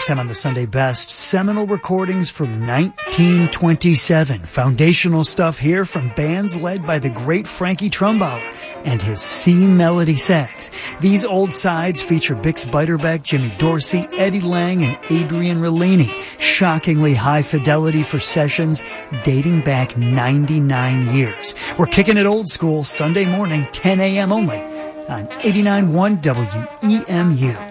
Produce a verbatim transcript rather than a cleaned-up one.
Next time on the Sunday Best, seminal recordings from nineteen twenty-seven. Foundational stuff here from bands led by the great Frankie Trumbauer and his C Melody Sax. These old sides feature Bix Beiderbecke, Jimmy Dorsey, Eddie Lang, and Adrian Rollini. Shockingly high fidelity for sessions dating back ninety-nine years. We're kicking it old school Sunday morning, ten a.m. only on eighty-nine point one W E M U.